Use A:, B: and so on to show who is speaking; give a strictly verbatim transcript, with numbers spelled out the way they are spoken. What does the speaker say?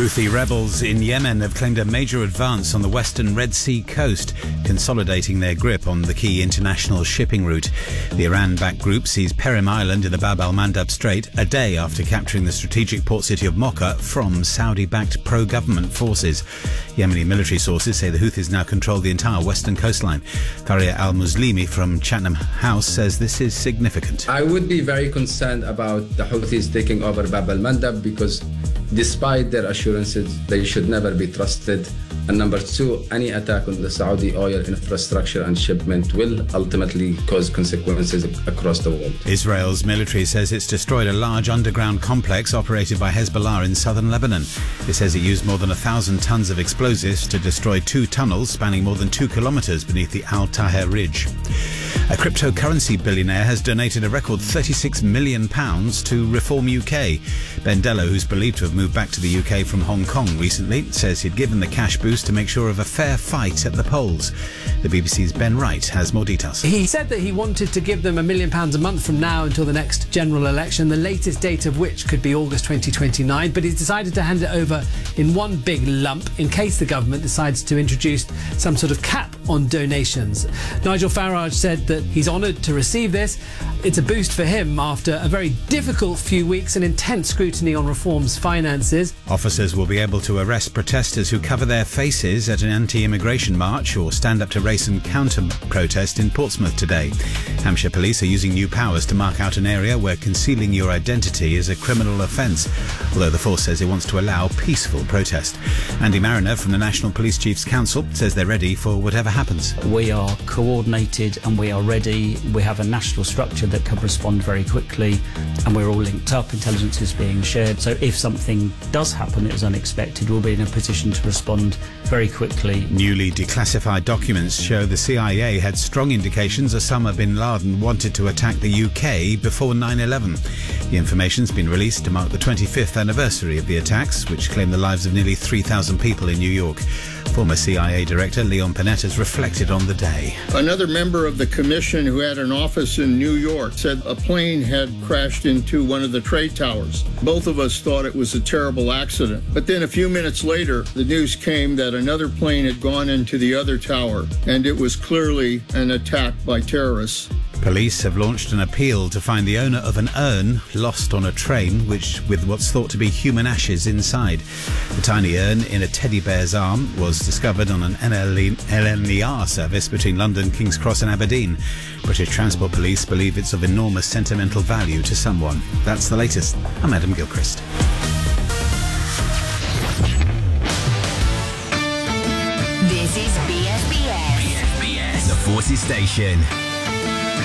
A: Houthi rebels in Yemen have claimed a major advance on the western Red Sea coast, consolidating their grip on the key international shipping route. The Iran-backed group seized Perim Island in the Bab al-Mandab Strait a day after capturing the strategic port city of Mocha from Saudi-backed pro-government forces. Yemeni military sources say the Houthis now control the entire western coastline. Faria al-Muslimi from Chatham House says this is significant.
B: I would be very concerned about the Houthis taking over Bab al-Mandab because despite their assurances, they should never be trusted. And number two, any attack on the Saudi oil infrastructure and shipment will ultimately cause consequences across the world.
A: Israel's military says it's destroyed a large underground complex operated by Hezbollah in southern Lebanon. It says it used more than a thousand tons of explosives to destroy two tunnels spanning more than two kilometres beneath the Al Taher Ridge. A cryptocurrency billionaire has donated a record thirty-six million pounds to Reform U K. Ben Dello, who's believed to have moved back to the U K from Hong Kong recently, says he'd given the cash boost to make sure of a fair fight at the polls. The B B C's Ben Wright has more details.
C: He said that he wanted to give them a million pounds a month from now until the next general election, the latest date of which could be August twenty twenty-nine, but he's decided to hand it over in one big lump in case the government decides to introduce some sort of cap on donations. Nigel Farage said that he's honoured to receive this. It's a boost for him after a very difficult few weeks and intense scrutiny on Reform's finances.
A: Officers will be able to arrest protesters who cover their faces at an anti-immigration march or stand up to race and counter protest in Portsmouth today. Hampshire police are using new powers to mark out an area where concealing your identity is a criminal offence, although the force says it wants to allow peaceful protest. Andy Mariner from the National Police Chiefs Council says they're ready for whatever happens.
D: We are coordinated and we are ready. We have a national structure that can respond very quickly and we're all linked up. Intelligence is being shared. So if something does happen that is unexpected, we'll be in a position to respond very quickly.
A: Newly declassified documents show the C I A had strong indications Osama bin Laden wanted to attack the U K before nine eleven. The information's been released to mark the twenty-fifth anniversary of the attacks, which claimed the lives of nearly three thousand people in New York. Former C I A Director Leon Panetta has reflected on the day.
E: Another member of the commission who had an office in New York said a plane had crashed into one of the trade towers. Both of us thought it was a terrible accident. But then a few minutes later, the news came that another plane had gone into the other tower, and it was clearly an attack by terrorists.
A: Police have launched an appeal to find the owner of an urn lost on a train, which with what's thought to be human ashes inside. The tiny urn in a teddy bear's arm was discovered on an N L E R service between London, King's Cross and Aberdeen. British Transport Police believe it's of enormous sentimental value to someone. That's the latest. I'm Adam Gilchrist.
F: This is B S B S.
G: B S B S, the Forces Station.